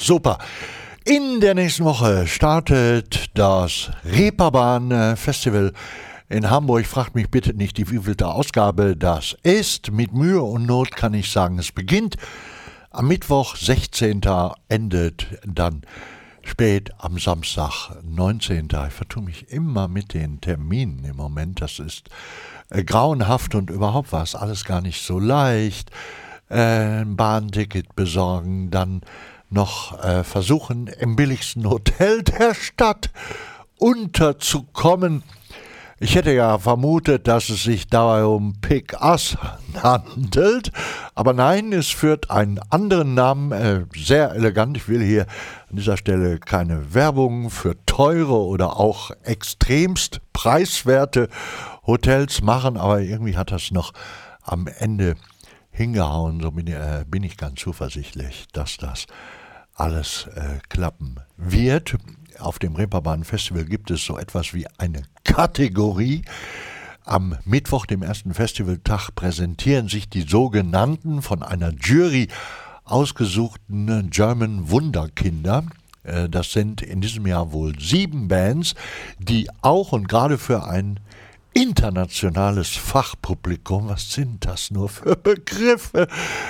Super. In der nächsten Woche startet das Reeperbahn Festival in Hamburg. Fragt mich bitte nicht, die wievielte Ausgabe das ist. Mit Mühe und Not kann ich sagen, es beginnt am Mittwoch 16. endet dann spät am Samstag 19. Ich vertue mich immer mit den Terminen im Moment. Das ist grauenhaft und überhaupt war es alles gar nicht so leicht. Ein Bahnticket besorgen, dann noch versuchen, im billigsten Hotel der Stadt unterzukommen. Ich hätte ja vermutet, dass es sich dabei um Pick Us handelt, aber nein, es führt einen anderen Namen, sehr elegant. Ich will hier an dieser Stelle keine Werbung für teure oder auch extremst preiswerte Hotels machen, aber irgendwie hat das noch am Ende hingehauen. So bin ich ganz zuversichtlich, dass das alles klappen wird. Auf dem Reeperbahn Festival gibt es so etwas wie eine Kategorie. Am Mittwoch, dem ersten Festivaltag, präsentieren sich die sogenannten von einer Jury ausgesuchten German Wunderkinder. Das sind in diesem Jahr wohl 7 Bands, die auch und gerade für ein internationales Fachpublikum, was sind das nur für Begriffe,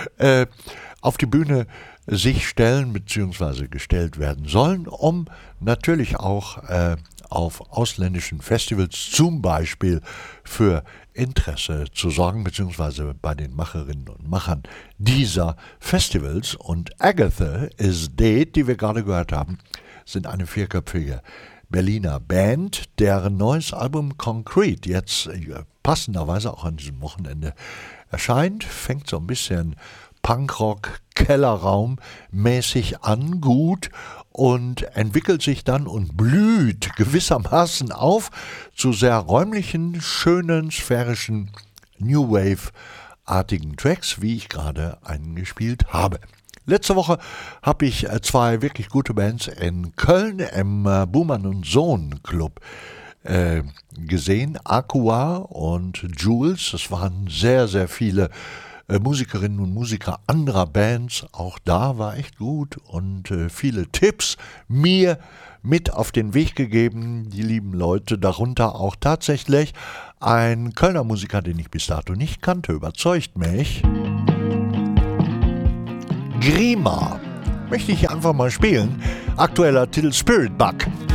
auf die Bühne sich stellen bzw. gestellt werden sollen, um natürlich auch auf ausländischen Festivals zum Beispiel für Interesse zu sorgen, beziehungsweise bei den Macherinnen und Machern dieser Festivals. Und Agatha is Dead, die wir gerade gehört haben, sind eine 4-köpfige Berliner Band, deren neues Album Concrete jetzt passenderweise auch an diesem Wochenende erscheint. Fängt so ein bisschen Punkrock, Kellerraum mäßig an, gut, und entwickelt sich dann und blüht gewissermaßen auf zu sehr räumlichen, schönen, sphärischen New Wave-artigen Tracks, wie ich gerade eingespielt habe. Letzte Woche habe ich 2 wirklich gute Bands in Köln im Buhmann & Sohn Club gesehen, Aqua und Jules. Es waren sehr, sehr viele Musikerinnen und Musiker anderer Bands. Auch da war echt gut und viele Tipps mir mit auf den Weg gegeben, die lieben Leute, darunter auch tatsächlich ein Kölner Musiker, den ich bis dato nicht kannte, überzeugt mich. Grima möchte ich hier einfach mal spielen. Aktueller Titel Spirit Bug.